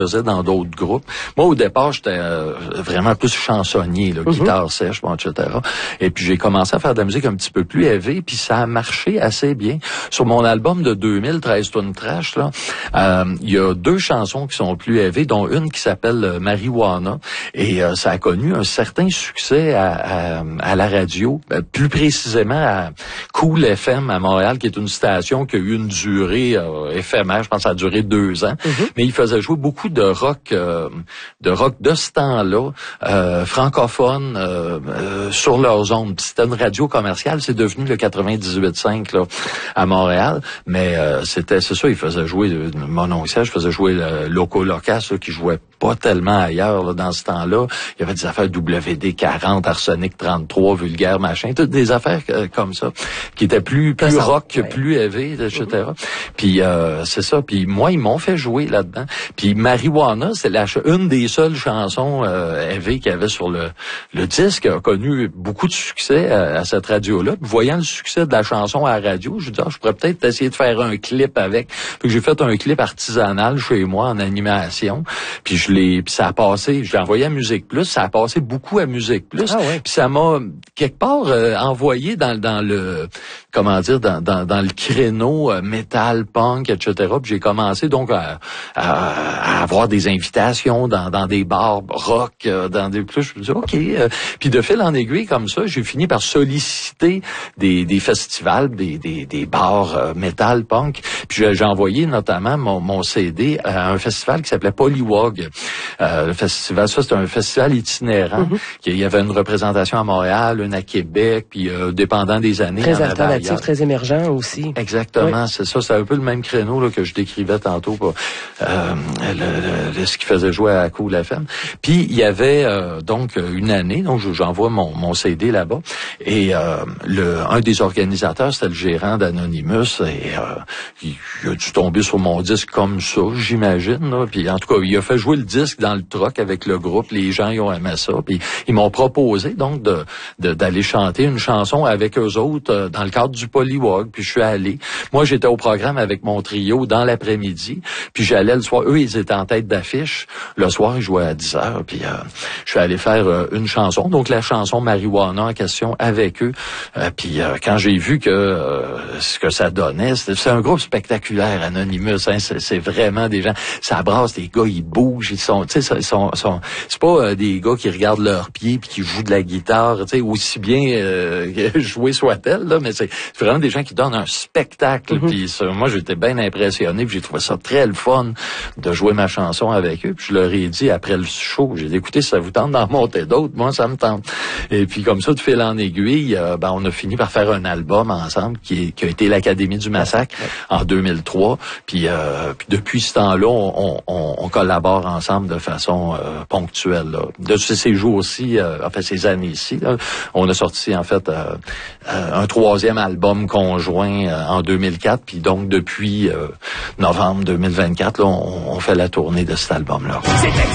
faisais dans d'autres groupes. Moi, au départ, j'étais vraiment plus chansonnier, là, guitare sèche, bon, etc. Et puis, j'ai commencé à faire de la musique un petit peu plus heavy, puis ça a marché assez bien. Sur mon album de 2000, 13 Tunes Trash, là, il y a 2 chansons qui sont plus heavy, dont une qui s'appelle Marijuana. Et ça a connu un certain succès à la radio, plus précisément à Cool FM à Montréal, qui est une station qui a eu une durée éphémère. Je pense que ça a duré 2 ans. Mais il faisait jouer beaucoup de rock de ce temps-là, francophone, sur leurs ondes. C'était une radio commerciale, c'est devenu le 98.5 là à Montréal, mais c'est ça, il faisait jouer mon oncle Serge faisait jouer le Loco Locas là, qui jouait pas tellement ailleurs là, dans ce temps-là. Il y avait des affaires WD 40, Arsenic 33, Vulgaire machin, toutes des affaires comme ça qui étaient plus rock, plus heavy, etc. Puis c'est ça. Puis moi, ils m'ont fait jouer là-dedans. Puis Marijuana, c'est une des seules chansons heavy qu'il y avait sur le disque, a connu beaucoup de succès à cette radio-là. Puis, voyant le succès de la chanson à la radio, je me dis, je pourrais peut-être essayer de faire un clip avec. Puis j'ai fait un clip artisanal chez moi en animation. Puis puis ça a passé, je l'ai envoyé à Musique Plus, ça a passé beaucoup à Musique Plus. Puis ça m'a quelque part envoyé dans le comment dire dans le créneau métal, punk, etc. Puis j'ai commencé donc à avoir des invitations dans des bars rock, dans des plus. Je me dis OK. Puis de fil en aiguille comme ça, j'ai fini par solliciter des festivals, des bars métal, punk. Puis j'ai envoyé notamment mon CD à un festival qui s'appelait Polywog. Le festival, ça c'est un festival itinérant. Il y avait une représentation à Montréal, une à Québec, puis dépendant des années. Très alternatif, très émergent aussi. Exactement, c'est ça. C'est un peu le même créneau là, que je décrivais tantôt pour ce qui faisait jouer à Cool FM. Puis il y avait donc une année, donc j'envoie mon CD là-bas, et un des organisateurs, c'était le gérant d'Anonymous, et il a dû tomber sur mon disque comme ça, j'imagine. Là. Puis en tout cas, il a fait jouer le disque dans le truck avec le groupe, les gens ils ont aimé ça, puis ils m'ont proposé donc d'aller chanter une chanson avec eux autres dans le cadre du Polywog, puis je suis allé. Moi, j'étais au programme avec mon trio dans l'après-midi, puis j'allais le soir. Eux, ils étaient en tête d'affiche. Le soir, ils jouaient à 10h, puis je suis allé faire une chanson, donc la chanson Marijuana en question avec eux. Puis quand j'ai vu que ce que ça donnait, c'est un groupe spectaculaire, Anonymous. Hein, c'est vraiment des gens, ça brasse, les gars, ils bougent, ils sont, tu sais, c'est pas des gars qui regardent leurs pieds puis qui jouent de la guitare, tu sais, aussi bien jouer soit-elle, là, mais c'est vraiment des gens qui donnent un spectacle. Puis moi, j'étais bien impressionné, puis j'ai trouvé ça très le fun de jouer ma chanson avec eux. Puis je leur ai dit après le show, j'ai dit, écoutez, si ça vous tente d'en monter d'autres, moi ça me tente. Et puis comme ça, de fil en aiguille, on a fini par faire un album ensemble qui a été l'Académie du Massacre en 2003. Puis depuis ce temps-là, on collabore ensemble de façon ponctuelle. Là. De ces jours-ci, ces années-ci, là, on a sorti en fait un 3e album conjoint en 2004. Puis donc depuis novembre 2024, là, on fait la tournée de cet album-là.